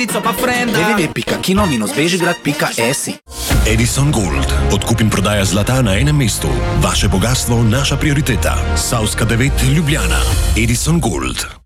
www.kino-bežigrad.si. Edison Gold. Odkup in prodaja zlata na enem mestu. Vaše bogastvo, naša prioriteta. Savska 9, Ljubljana. Edison Gold.